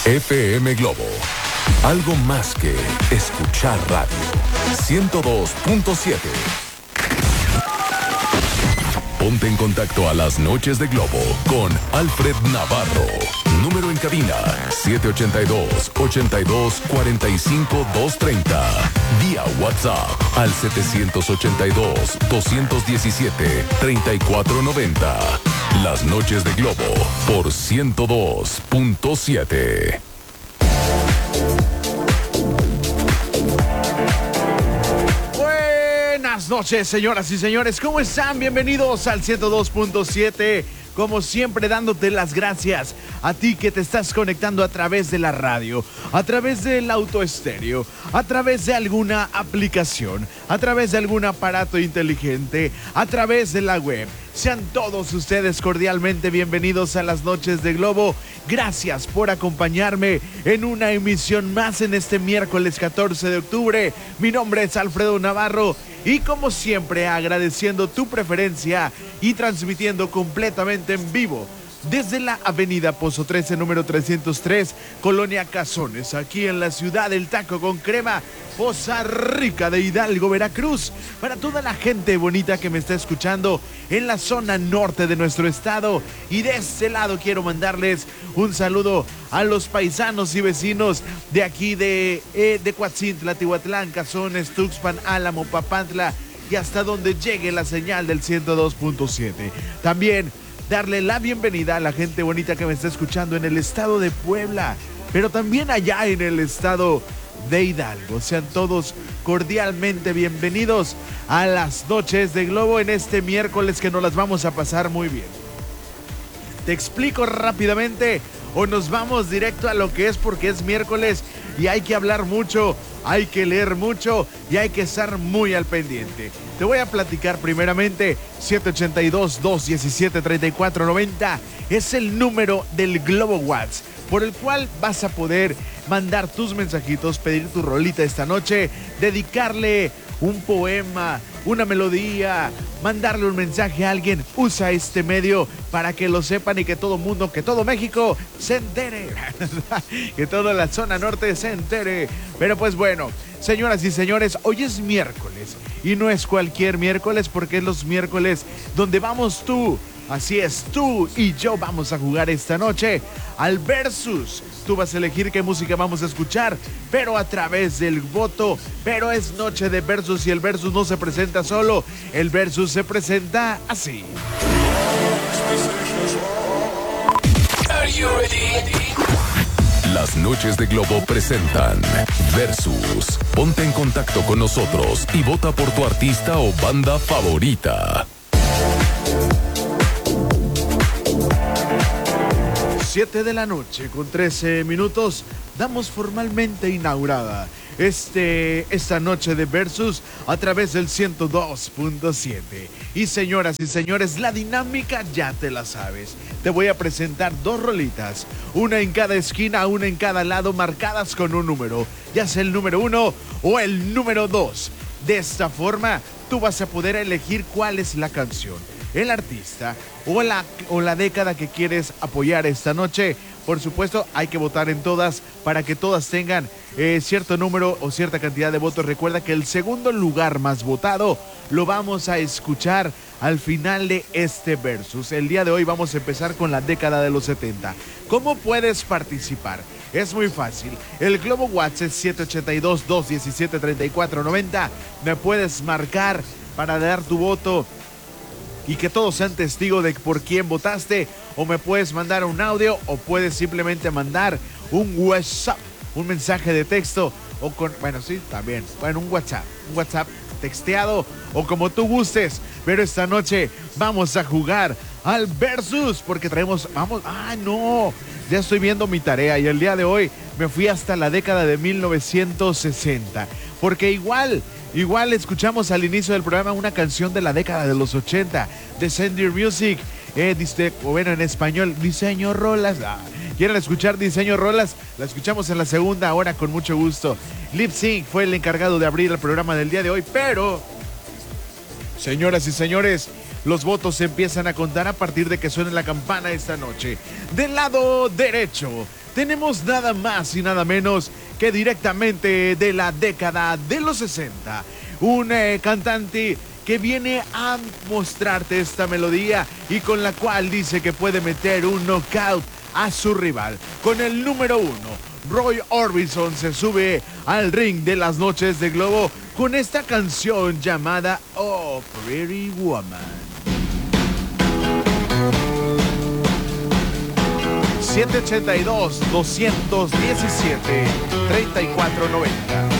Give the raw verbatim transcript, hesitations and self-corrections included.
F M Globo. Algo más que escuchar radio. ciento dos punto siete. Ponte en contacto a las noches de Globo con Alfred Navarro. Número en cabina siete ocho dos, ocho dos, cuatro cinco, dos tres cero. Vía WhatsApp al siete ocho dos, dos uno siete, tres cuatro nueve cero. Las noches de Globo por ciento dos punto siete. Buenas noches, señoras y señores, ¿cómo están? Bienvenidos al ciento dos punto siete. Como siempre, dándote las gracias a ti que te estás conectando a través de la radio, a través del autoestéreo, a través de alguna aplicación, a través de algún aparato inteligente, a través de la web. Sean todos ustedes cordialmente bienvenidos a las noches de Globo. Gracias por acompañarme en una emisión más en este miércoles catorce de octubre. Mi nombre es Alfredo Navarro y como siempre agradeciendo tu preferencia y transmitiendo completamente en vivo desde la avenida Pozo trece, número trescientos tres, Colonia Cazones, aquí en la ciudad del taco con crema, Poza Rica de Hidalgo, Veracruz. Para toda la gente bonita que me está escuchando en la zona norte de nuestro estado. Y de este lado quiero mandarles un saludo a los paisanos y vecinos de aquí de, eh, de Coatzintla, Tihuatlán, Cazones, Tuxpan, Álamo, Papantla y hasta donde llegue la señal del ciento dos punto siete. También darle la bienvenida a la gente bonita que me está escuchando en el estado de Puebla, pero también allá en el estado de Hidalgo. Sean todos cordialmente bienvenidos a las noches de Globo en este miércoles que nos las vamos a pasar muy bien. Te explico rápidamente o nos vamos directo a lo que es, porque es miércoles y hay que hablar mucho, hay que leer mucho y hay que estar muy al pendiente. Te voy a platicar primeramente. Siete ocho dos, dos uno siete, tres cuatro nueve cero es el número del Globo WhatsApp, por el cual vas a poder mandar tus mensajitos, pedir tu rolita esta noche, dedicarle un poema, una melodía, mandarle un mensaje a alguien. Usa este medio para que lo sepan y que todo mundo, que todo México se entere, que toda la zona norte se entere. Pero pues bueno, señoras y señores, hoy es miércoles y no es cualquier miércoles, porque es los miércoles donde vamos tú, así es, tú y yo vamos a jugar esta noche al Versus. Tú vas a elegir qué música vamos a escuchar, pero a través del voto. Pero es noche de Versus y el Versus no se presenta solo, el Versus se presenta así. Are you ready? Las noches de Globo presentan Versus. Ponte en contacto con nosotros y vota por tu artista o banda favorita. siete de la noche con trece minutos, damos formalmente inaugurada este, esta noche de Versus a través del ciento dos punto siete. Y señoras y señores, la dinámica ya te la sabes. Te voy a presentar dos rolitas, una en cada esquina, una en cada lado, marcadas con un número, ya sea el número uno o el número dos. De esta forma, tú vas a poder elegir cuál es la canción, el artista o la, o la década que quieres apoyar esta noche. Por supuesto, hay que votar en todas para que todas tengan eh, cierto número o cierta cantidad de votos. Recuerda que el segundo lugar más votado lo vamos a escuchar al final de este Versus. El día de hoy vamos a empezar con la década de los setenta. ¿Cómo puedes participar? Es muy fácil. El Globo WhatsApp es siete ocho dos, dos uno siete, tres cuatro nueve cero. Me puedes marcar para dar tu voto y que todos sean testigos de por quién votaste, o me puedes mandar un audio, o puedes simplemente mandar un WhatsApp, un mensaje de texto, o con, bueno, sí, también, bueno, un WhatsApp, un WhatsApp texteado, o como tú gustes. Pero esta noche vamos a jugar al Versus, porque traemos, vamos, ah, no, ya estoy viendo mi tarea, y el día de hoy me fui hasta la década de mil novecientos sesenta, porque igual... Igual escuchamos al inicio del programa una canción de la década de los ochenta, de Sender Music, eh, dice, bueno, en español, Diseño Rolas. Ah, ¿quieren escuchar Diseño Rolas? La escuchamos en la segunda hora con mucho gusto. Lip Sync fue el encargado de abrir el programa del día de hoy, pero, señoras y señores, los votos se empiezan a contar a partir de que suene la campana esta noche. Del lado derecho tenemos nada más y nada menos que directamente de la década de los sesenta. Un eh, cantante que viene a mostrarte esta melodía y con la cual dice que puede meter un knockout a su rival. Con el número uno, Roy Orbison se sube al ring de las noches de Globo con esta canción llamada Oh Pretty Woman. siete ocho dos, dos uno siete, tres cuatro nueve cero.